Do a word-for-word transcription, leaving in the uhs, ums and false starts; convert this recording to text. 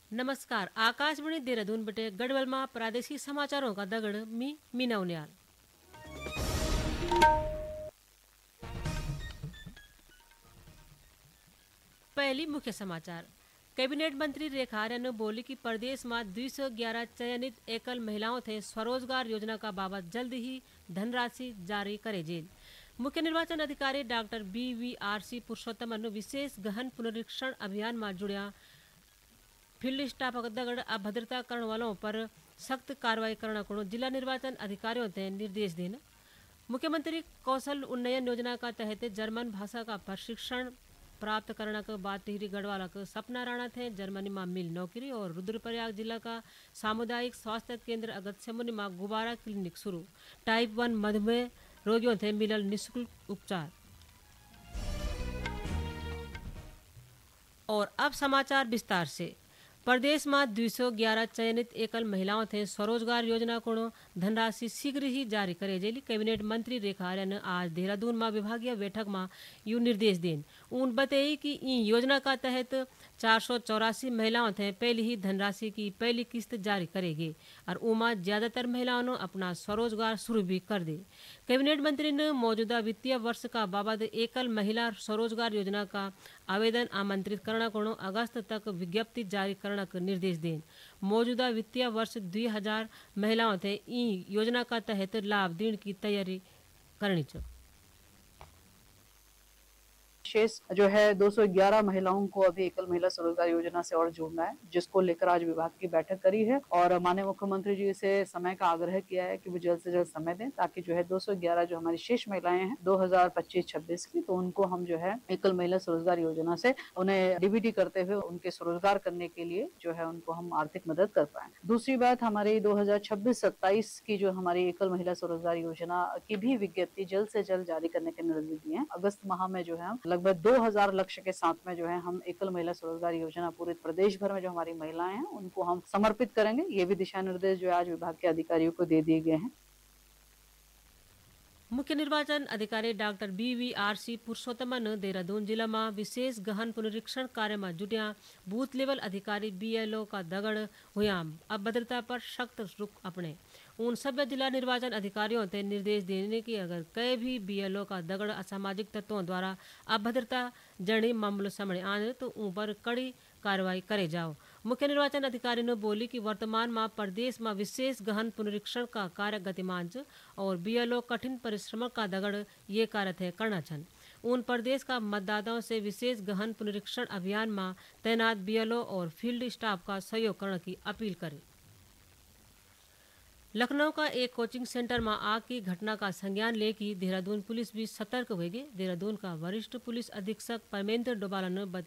नमस्कार आकाशवाणी देहरादून बटे गढ़वाल प्रादेशिक समाचारों का दगड़ मी मीना उनियाल। पहली मुख्य समाचार। कैबिनेट मंत्री रेखा आर्य ने बोली कि प्रदेश में दो सौ ग्यारह चयनित एकल महिलाओं थे स्वरोजगार योजना का बाबत जल्द ही धनराशि जारी करे जेल। मुख्य निर्वाचन अधिकारी doctor B we R C पुरुषोत्तम ने विशेष गहन पुनरीक्षण अभियान में जुड़िया फील्ड स्टाफ दगड़ अभद्रता करने वालों पर सख्त कार्रवाई करने को जिला निर्वाचन अधिकारियों ने निर्देश देना। मुख्यमंत्री कौशल उन्नयन योजना का तहत जर्मन भाषा का प्रशिक्षण प्राप्त करने के बाद टिहरी गढ़वाला के सपना राणा थे जर्मनी में मिल नौकरी। और रुद्रप्रयाग जिला का सामुदायिक स्वास्थ्य केंद्र अगस्त्यमुनि में गुब्बारा क्लिनिक शुरू। टाइप वन मधुमेह रोगियों थे मिलल निःशुल्क उपचार। और अब समाचार विस्तार से। प्रदेश में दो सौ ग्यारह चयनित एकल महिलाओं थे स्वरोजगार योजना को धनराशि शीघ्र ही जारी करे जेली कैबिनेट मंत्री रेखा आर्य ने आज देहरादून में विभागीय बैठक में यू निर्देश देन। उन बताई कि इन योजना का तहत चार सौ चौरासी महिलाओं थे पहली ही धनराशि की पहली किस्त जारी करेगी और उमा ज्यादातर महिलाओं ने अपना स्वरोजगार शुरू भी कर दे। कैबिनेट मंत्री ने मौजूदा वित्तीय वर्ष का बाबत एकल महिला स्वरोजगार योजना का आवेदन आमंत्रित करने को अगस्त तक विज्ञप्ति जारी करने का निर्देश दें। मौजूदा वित्तीय वर्ष दो हज़ार महिलाओं थे इन योजना का तहत लाभ देने की तैयारी करनी चाहिए। शेष जो है दो सौ ग्यारह महिलाओं को अभी एकल महिला स्वरोजगार योजना से और जोड़ना है, जिसको लेकर आज विभाग की बैठक करी है और माननीय मुख्यमंत्री जी से समय का आग्रह किया है कि वो जल्द से जल्द समय दें ताकि जो है दो सौ ग्यारह जो हमारी शेष महिलाएं हैं दो हज़ार पच्चीस छब्बीस की, तो उनको हम जो है एकल महिला स्वरोजगार योजना से उन्हें डीबीटी करते हुए उनके स्वरोजगार करने के लिए जो है उनको हम आर्थिक मदद कर पाए। दूसरी बात, हमारी दो हज़ार छब्बीस सत्ताईस की जो हमारी एकल महिला स्वरोजगार योजना की भी विज्ञप्ति जल्द से जल्द जारी करने के निर्देश दिए हैं। अगस्त माह में जो है लगभग दो हज़ार लक्ष्य के साथ में जो है हम एकल महिला स्वरोजगार योजना पूरे प्रदेश भर में जो हमारी महिलाएं हैं उनको हम समर्पित करेंगे। ये भी दिशा निर्देश जो है आज विभाग के अधिकारियों को दे दिए गए हैं। मुख्य निर्वाचन अधिकारी doctor B we R C पुरुषोत्तम ने देहरादून जिला में विशेष गहन पुनरीक्षण कार्य में जुटिया बूथ लेवल अधिकारी बी एल ओ का दगड़ हुआ अभद्रता पर सख्त रुख अपने। उन सभी जिला निर्वाचन अधिकारियों से निर्देश देने की अगर कई भी बी एल ओ का दगड़ असामाजिक तत्वों द्वारा अभद्रता जड़ी मामलों सामने आने तो उन पर कड़ी कार्रवाई करे जाओ। मुख्य निर्वाचन अधिकारी ने बोली कि वर्तमान में प्रदेश में विशेष गहन पुनरीक्षण का कार्य गतिमान और बी एल ओ कठिन परिश्रम का दगड़ ये कार्य थे करना छन। उन प्रदेश का मतदाताओं से विशेष गहन पुनरीक्षण अभियान में तैनात बी एल ओ और फील्ड स्टाफ का सहयोग करने की अपील करें। लखनऊ का एक कोचिंग सेंटर में आग की घटना का संज्ञान लेकर देहरादून पुलिस भी सतर्क होगी। देहरादून का वरिष्ठ पुलिस अधीक्षक परमेंद्र डोबाला ने